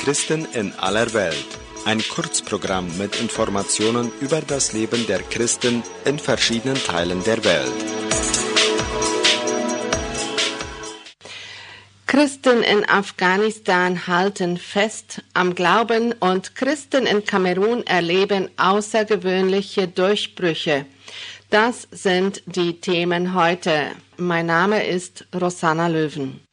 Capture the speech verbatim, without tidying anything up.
Christen in aller Welt. Ein Kurzprogramm mit Informationen über das Leben der Christen in verschiedenen Teilen der Welt. Christen in Afghanistan halten fest am Glauben und Christen in Kamerun erleben außergewöhnliche Durchbrüche. Das sind die Themen heute. Mein Name ist Rosanna Löwen.